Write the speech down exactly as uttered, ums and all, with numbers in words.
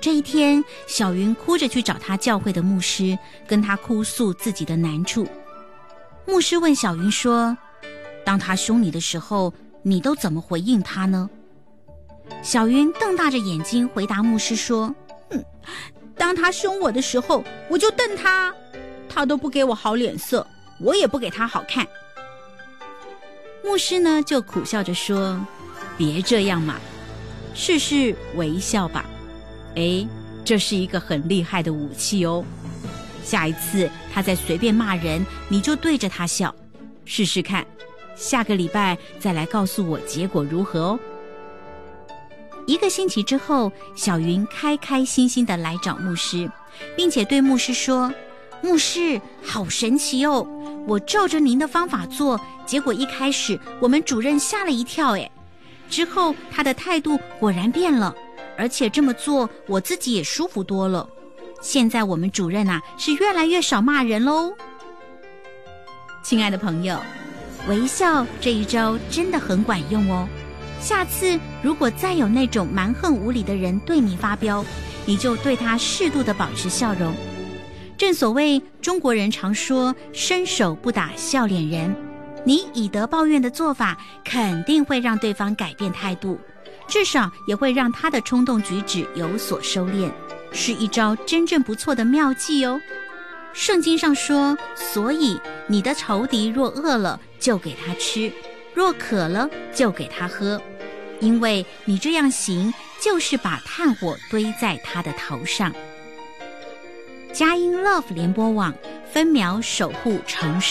这一天，小云哭着去找他教会的牧师，跟他哭诉自己的难处。牧师问小云说，当他凶你的时候，你都怎么回应他呢？小云瞪大着眼睛回答牧师说，哼，当他凶我的时候，我就瞪他，他都不给我好脸色，我也不给他好看。牧师呢就苦笑着说，别这样嘛，试试微笑吧。诶，这是一个很厉害的武器哦。下一次他再随便骂人，你就对着他笑，试试看，下个礼拜再来告诉我结果如何哦。一个星期之后，小云开开心心地来找牧师，并且对牧师说，牧师，好神奇哦，我照着您的方法做，结果一开始我们主任吓了一跳，诶，之后他的态度果然变了，而且这么做我自己也舒服多了。现在我们主任啊是越来越少骂人喽。亲爱的朋友，微笑这一招真的很管用哦。下次如果再有那种蛮横无理的人对你发飙，你就对他适度的保持笑容。正所谓中国人常说伸手不打笑脸人，你以德报怨的做法肯定会让对方改变态度，至少也会让他的冲动举止有所收敛，是一招真正不错的妙计哦。圣经上说，所以你的仇敌若饿了，就给他吃，若渴了，就给他喝，因为你这样行，就是把炭火堆在他的头上。佳音 Love 联播网分秒守护城市。